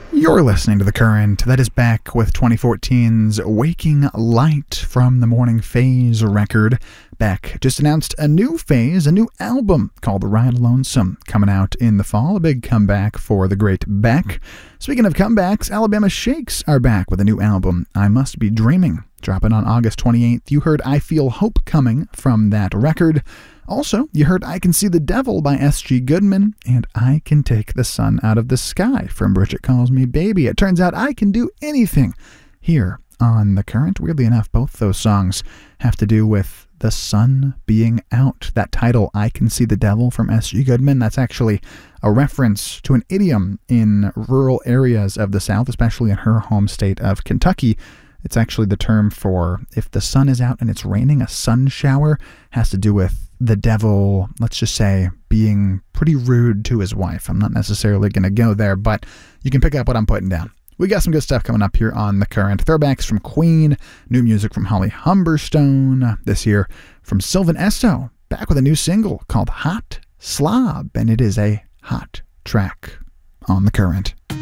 You're listening to The Current. That is back with 2014's Waking Light from the Morning Phase record. Beck just announced a new phase, a new album called Ride Lonesome, coming out in the fall. A big comeback for the great Beck. Speaking of comebacks, Alabama Shakes are back with a new album, I Must Be Dreaming. Dropping on August 28th, you heard I Feel Hope Coming from that record. Also, you heard I Can See the Devil by S.G. Goodman and I Can Take the Sun Out of the Sky from Bridget Calls Me Baby. It turns out I can do anything here on The Current. Weirdly enough, both those songs have to do with the sun being out. That title, I Can See the Devil from S.G. Goodman, that's actually a reference to an idiom in rural areas of the South, especially in her home state of Kentucky. It's actually the term for if the sun is out and it's raining, a sun shower has to do with the devil, let's just say, being pretty rude to his wife. I'm not necessarily going to go there, but you can pick up what I'm putting down. We got some good stuff coming up here on The Current. Throwbacks from Queen, new music from Holly Humberstone, this year from Sylvan Esso, back with a new single called Hot Slob, and it is a hot track on The Current.